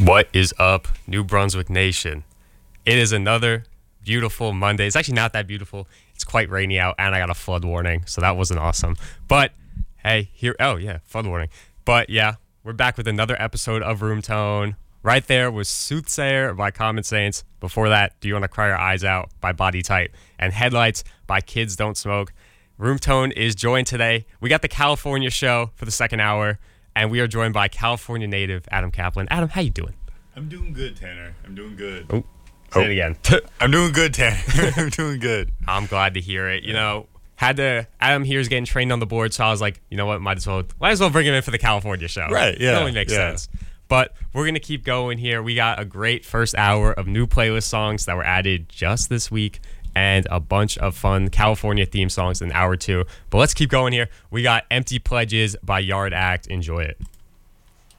What is up, New Brunswick Nation? It is another beautiful Monday. It's actually not that beautiful. It's quite rainy out, and I got a flood warning, so that wasn't awesome. But hey, flood warning. But yeah, we're back with another episode of Room Tone. Right there was Soothsayer by Common Saints. Before that, Do You Want to Cry Your Eyes Out by Body Type, and Headlights by Kids Don't Smoke. Room Tone is joined today. We got the California show for the second hour, and we are joined by California native Adam Kaplan. Adam, how you doing? I'm doing good, Tanner. I'm doing good. Oh, say it again. I'm doing good, Tanner. I'm doing good. I'm glad to hear it. You know, Adam here is getting trained on the board, so I was like, you know what, might as well bring him in for the California show. Right, yeah. It only makes sense. But we're going to keep going here. We got a great first hour of new playlist songs that were added just this week, and a bunch of fun California theme songs in hour two. But let's keep going here. We got Empty Pledges by Yard Act. Enjoy it.